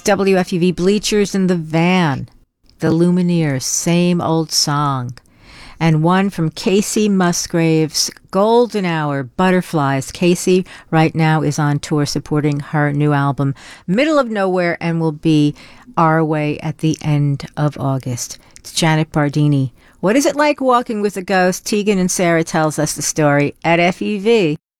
WFUV Bleachers in the Van, the Lumineers, Same Old Song, and one from Casey Musgrave's Golden Hour, Butterflies. Casey right now is on tour supporting her new album, Middle of Nowhere, and will be our way at the end of August. It's Janet Bardini. What is it like walking with a ghost? Tegan and Sarah tells us the story at FEV.